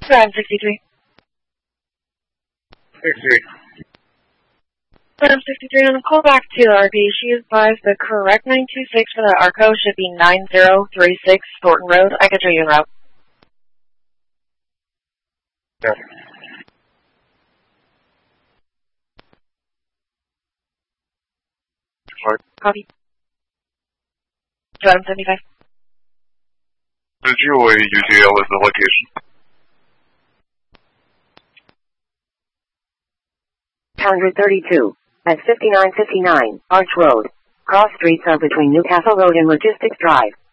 Drive 63. 63. Drive 63 on a call back to RP. She advised the correct 926 for the ARCO should be 9036 Thornton Road. I could show you en route. Yeah. Sorry. Copy. Drive 75. The GOA UTL is the location. Hundred 32 at 5959 Arch Road. Cross streets are between Newcastle Road and Logistics Drive.